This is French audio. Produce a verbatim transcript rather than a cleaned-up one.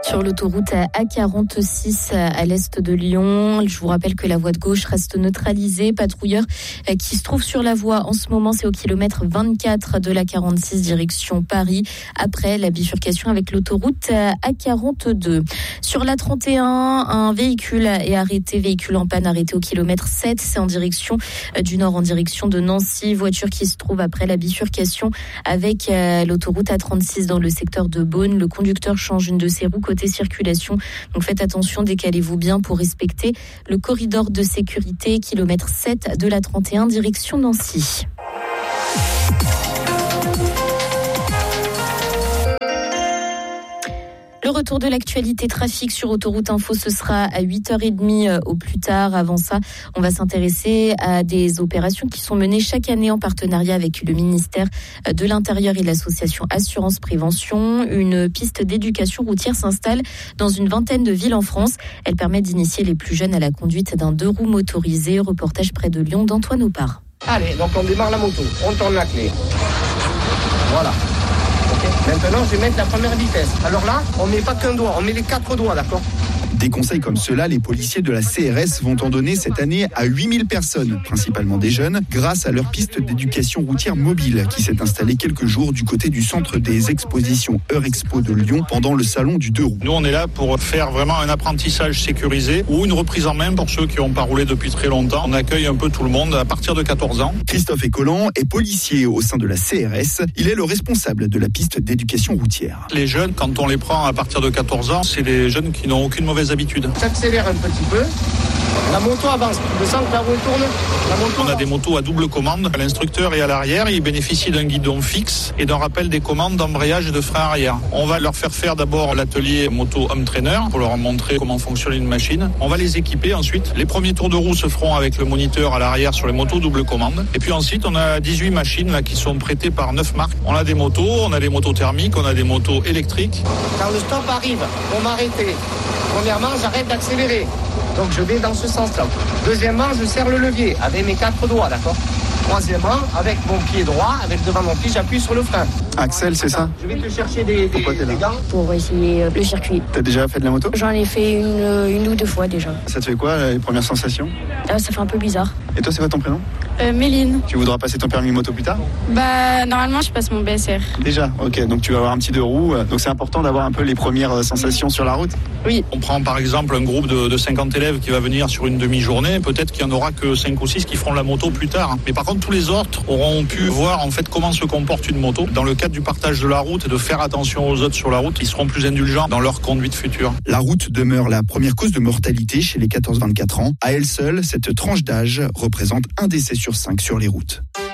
Sur l'autoroute A quarante-six à l'est de Lyon, je vous rappelle que la voie de gauche reste neutralisée. Patrouilleurs qui se trouvent sur la voie en ce moment, c'est au kilomètre vingt-quatre de la quarante-six direction Paris, après la bifurcation avec l'autoroute A quarante-deux. Sur la trente et un, un véhicule est arrêté, véhicule en panne arrêté au kilomètre sept, c'est en direction du nord, en direction de Nancy. Voiture qui se trouve après la bifurcation avec l'autoroute A trente-six dans le secteur de Beaune. Le conducteur change une de ses roues côté circulation. Donc faites attention, décalez-vous bien pour respecter le corridor de sécurité, kilomètre sept de la trente et un, direction Nancy. Le retour de l'actualité trafic sur Autoroute Info, ce sera à huit heures trente au plus tard. Avant ça, on va s'intéresser à des opérations qui sont menées chaque année en partenariat avec le ministère de l'Intérieur et l'association Assurance Prévention. Une piste d'éducation routière s'installe dans une vingtaine de villes en France. Elle permet d'initier les plus jeunes à la conduite d'un deux roues motorisé. Reportage près de Lyon d'Antoine Opar. Allez, donc on démarre la moto, on tourne la clé. Voilà. Maintenant, je vais mettre la première vitesse. Alors là, on ne met pas qu'un doigt, on met les quatre doigts, d'accord ? Des conseils comme ceux-là, les policiers de la C R S vont en donner cette année à huit mille personnes, principalement des jeunes, grâce à leur piste d'éducation routière mobile qui s'est installée quelques jours du côté du centre des expositions Eurexpo de Lyon pendant le salon du deux roues. Nous, on est là pour faire vraiment un apprentissage sécurisé ou une reprise en main pour ceux qui n'ont pas roulé depuis très longtemps. On accueille un peu tout le monde à partir de quatorze ans. Christophe Écolan est policier au sein de la C R S. Il est le responsable de la piste d'éducation routière. Les jeunes, quand on les prend à partir de quatorze ans, c'est des jeunes qui n'ont aucune mauvaise habitude. J'accélère un petit peu. La moto avance. Je sens que la roue tourne. La moto On a avance. des motos à double commande. L'instructeur est à l'arrière. Il bénéficie d'un guidon fixe et d'un rappel des commandes d'embrayage et de frein arrière. On va leur faire faire d'abord l'atelier moto home trainer pour leur montrer comment fonctionne une machine. On va les équiper ensuite. Les premiers tours de roue se feront avec le moniteur à l'arrière sur les motos double commande. Et puis ensuite, on a dix-huit machines là qui sont prêtées par neuf marques. On a des motos, on a des motos thermiques, on a des motos électriques. Quand le stop arrive, on m'arrêter. Premièrement, j'arrête d'accélérer. Donc je vais dans ce sens-là. Deuxièmement, je serre le levier avec mes quatre doigts, d'accord ? Troisièmement, avec mon pied droit, avec devant mon pied, j'appuie sur le frein. Axel, c'est ça ? Je vais te chercher des, des, Pourquoi t'es là ? des gants. Pour essayer le circuit. T'as déjà fait de la moto ? J'en ai fait une, une ou deux fois déjà. Ça te fait quoi, les premières sensations ? Ah, ça fait un peu bizarre. Et toi, c'est quoi ton prénom ? Euh, Méline. Tu voudras passer ton permis moto plus tard ? Bah, normalement, je passe mon B S R. Déjà, ok, donc tu vas avoir un petit deux roues. Donc c'est important d'avoir un peu les premières sensations sur la route ? Oui. On prend par exemple un groupe de, de cinquante élèves qui va venir sur une demi-journée. Peut-être qu'il n'y en aura que cinq ou six qui feront la moto plus tard. Mais par contre, tous les autres auront pu voir en fait comment se comporte une moto. Dans le cadre du partage de la route et de faire attention aux autres sur la route, ils seront plus indulgents dans leur conduite future. La route demeure la première cause de mortalité chez les quatorze vingt-quatre ans. À elle seule, cette tranche d'âge représente un décès sur cinq sur les routes.